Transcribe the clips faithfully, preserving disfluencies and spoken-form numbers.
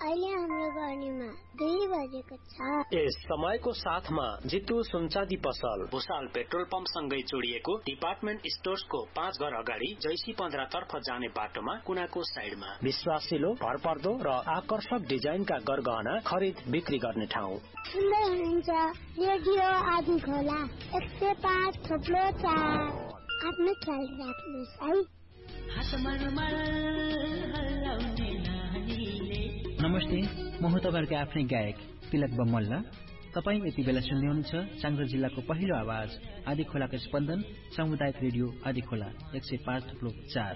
अहिले हाम्रो गर्नीमा दुई बजेको छ। यस समयको साथमा जितु सुनचाँदी पसल भुसाल पेट्रोल पम्प सँगै जोडिएको डिपार्टमेन्ट स्टोर्सको पाँच घर अगाडि जैसी पन्ध्र तर्फ जाने बाटोमा कुनाको साइडमा विश्वासिलो भरपर्दो र आकर्षक डिजाइनका गरगहना खरिद बिक्री गर्ने ठाउँ। सुन्दै हुनुहुन्छ रेडियो आदि खोला एक सय पाँच थोप्लो चार। आफ्नो ख्याल राख्नुहोस् है। नमस्ते, म हुँ तपाईहरुको आफ्नै गायक तिलक बमल्ल। तपाईं यति बेला सुन्दै हुनुहुन्छ चाङग्रा जिल्लाको पहिलो आवाज आदि खोलाको स्पन्दन सामुदायिक रेडियो आदि खोला एक सय पाँच थुप्रो चार।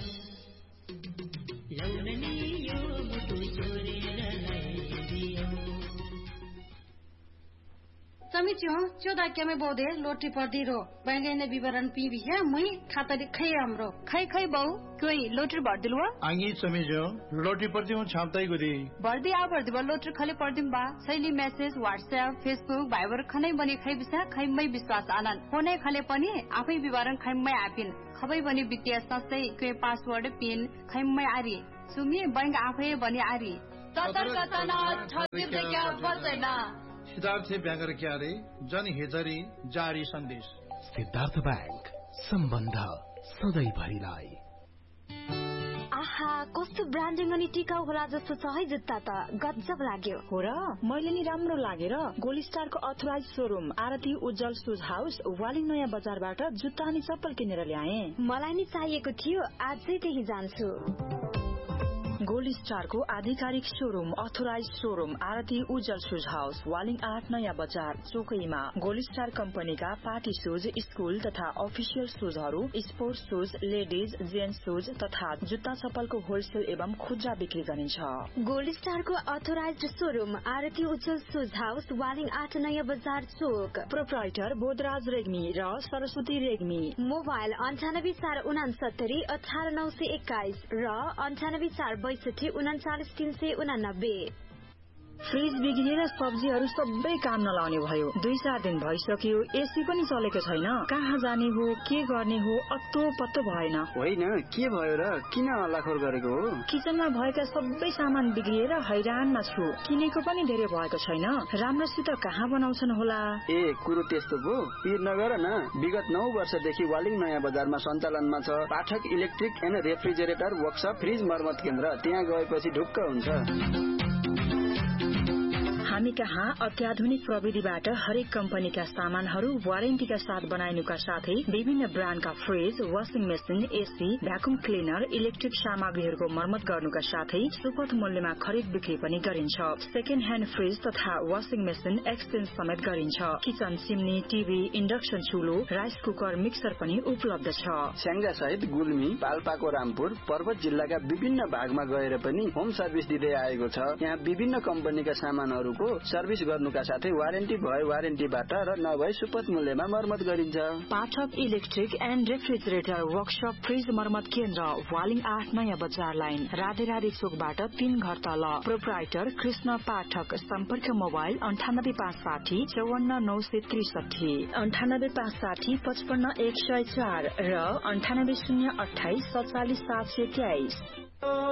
समिच्यो चौदा क्यामे बोधे लोटी पर्दी रो बैंगने विवरण पी बिया मुई खाता खै हाम्रो खै खै बहु कोई लोटर भर्दिलवा आंगी समिच्यो लोटी पर्दी हूं छापताई गुदी भर्दी आ भर्दी बा लोटर खले पर्दिम बा शैली मेसेज व्हाट्सएप फेसबुक भाइबर खनै बनी खै बिसा खैमै विश्वास आनन फोनै खले पनि आफै विवरण खैमै आपिन खबै बनी वित्तीय संस्थै कोही पासवर्ड पिन खैमै आरी सुमी बैंक आफै बनी आरी ततर्कतना ठगिदै क्या पर्दैन। सिद्धार्थ ब्याङ्क क्यारे जनहितरी जारी सन्देश। सिद्धार्थ ब्याङ्क सम्बन्ध सधैँभरिलाई। आहा कस्तो ब्रान्डिङ अनि टिकाउ होला जस्तो छ है जुत्ता त गजब लाग्यो। हो र मैले नि राम्रो लागेर गोल्ड स्टारको अथराइज शोरूम आरती उज्जवल सुज हाउस वालिङ नयाँ बजारबाट जुत्ता अनि चप्पल किनेर ल्याए। मलाई नि चाहिएको थियो, आजै त्यही जान्छु। गोल्ड स्टारको आधिकारिक शोरूम अथोराइज शोरूम आरती उज्जवल सुज हाउस वालिङ आठ नयाँ बजार चोकैमा। गोल्ड स्टार कम्पनीका पार्टी सुज, स्कूल तथा अफिसियल सुजहरू, sports shoes, ladies gents shoes तथा जुत्ता चप्पलको होलसेल एवं खुद्रा बिक्री गरिन्छ। गोल्ड स्टारको अथोराइज शोरूम आरती उज्जवल सुज हाउस वालिङ आठ नयाँ बजार चोक। प्रोप्राइटर बोधराज रेग्मी र सरस्वती रेग्मी। मोबाइल अन्ठानब्बे चार उनासत्तरी अठार नौ सय एक्काइस र अन्ठानब्बे चार बैसठी उनाचालिस तीन सय उनानब्बे। फ्रिज बिग्रिएर सब्जीहरू सबै काम नलाउने भयो। दुई चार दिन भइसक्यो, एसी पनि चलेको छैन। कहाँ जाने हो के गर्ने हो अत्तो पत्तो भएन। होइन के भयो र किन हल्लाखोर गरेको हो? किचनमा भएका सबै सामान बिग्रिएर हैरानमा छु। किनेको पनि धेरै भएको छैन। राम्रोसित कहाँ बनाउँछन् होला? ए कुरो त्यस्तो पो पिर नगर न। विगत नौ वर्षदेखि वालिङ नयाँ बजारमा सञ्चालनमा छ पाठक electric and refrigerator workshop fridge मर्मत केन्द्र। त्यहाँ गएपछि ढुक्क हुन्छ। हामी कहाँ अत्याधुनिक प्रविधिबाट हरेक कम्पनीका सामानहरू वारेन्टीका साथ बनाइनुका साथै विभिन्न ब्रान्डका fridge, washing machine, AC, vacuum cleaner, electric सामग्रीहरूको मर्मत गर्नुका साथै सुपथ मूल्यमा खरिद बिक्री पनि गरिन्छ। सेकेन्ड ह्यान्ड फ्रिज तथा वाशिङ मेसिन एक्सचेन्ज समेत गरिन्छ। Kitchen, chimney, TV, induction चुलो, rice cooker, mixer पनि उपलब्ध छ। स्याङ्जा सहित गुल्मी, पाल्पाको रामपुर, पर्वत जिल्लाका विभिन्न भागमा गएर पनि होम सर्भिस दिँदै आएको छ। यहाँ विभिन्न कम्पनीका सामानहरू सर्भिस गर्नुका साथै वारेन्टी भए वारेन्टीबाट र नभए सुपथ मूल्यमा मर्मत गरिन्छ। पाठक electric and refrigerator workshop fridge मर्मत केन्द्र वालिङ आठ नयाँ बजार लाइन राधे राधे चोकबाट तीन घर तल। प्रोप्राइटर कृष्ण पाठक। सम्पर्क मोबाइल अन्ठानब्बे पाँच साठी चौवन्न नौ सय त्रिसठी अन्ठानब्बे पाँच साठी पचपन्न एक सय चार र अन्ठानब्बे शून्य अठाइस सत्तालिस सात सय तेइस।